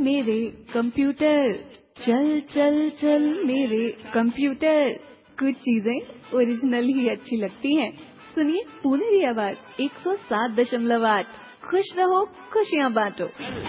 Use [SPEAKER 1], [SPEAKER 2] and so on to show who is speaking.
[SPEAKER 1] मेरे कंप्यूटर, चल चल चल मेरे कंप्यूटर। कुछ चीजें ओरिजिनल ही अच्छी लगती हैं। सुनिए पुनेरी आवाज 107.8। खुश रहो, खुशियाँ बांटो।